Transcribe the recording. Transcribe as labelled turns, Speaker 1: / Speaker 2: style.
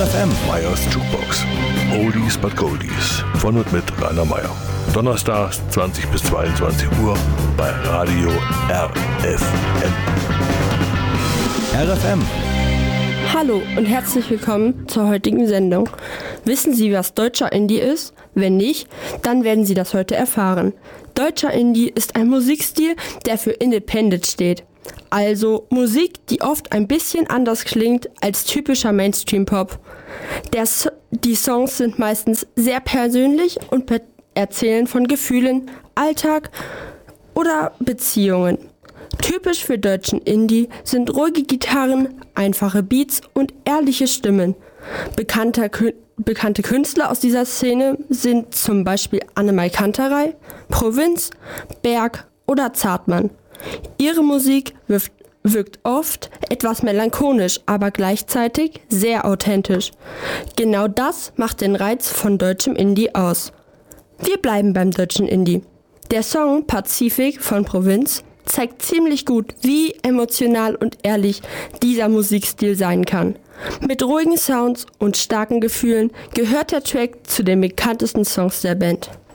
Speaker 1: RFM Meyers Jukebox. Oldies but Goldies. Von und mit Rainer Meyer. Donnerstags 20 bis 22 Uhr bei Radio RFM. RFM.
Speaker 2: Hallo und herzlich willkommen zur heutigen Sendung. Wissen Sie, was deutscher Indie ist? Wenn nicht, dann werden Sie das heute erfahren. Deutscher Indie ist ein Musikstil, der für Independent steht. Also Musik, die oft ein bisschen anders klingt als typischer Mainstream-Pop. Die Songs sind meistens sehr persönlich und erzählen von Gefühlen, Alltag oder Beziehungen. Typisch für deutschen Indie sind ruhige Gitarren, einfache Beats und ehrliche Stimmen. Bekannte Künstler aus dieser Szene sind zum Beispiel Annemai Kanterei, Provinz, Berg oder Zartmann. Ihre Musik wirkt oft etwas melancholisch, aber gleichzeitig sehr authentisch. Genau das macht den Reiz von deutschem Indie aus. Wir bleiben beim deutschen Indie. Der Song Pazifik von Provinz zeigt ziemlich gut, wie emotional und ehrlich dieser Musikstil sein kann. Mit ruhigen Sounds und starken Gefühlen gehört der Track zu den bekanntesten Songs der Band.